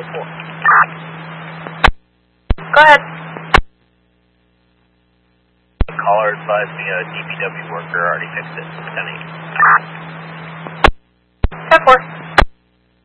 Go ahead. Caller advised me a DPW worker already fixed it. 10-8. 10-4.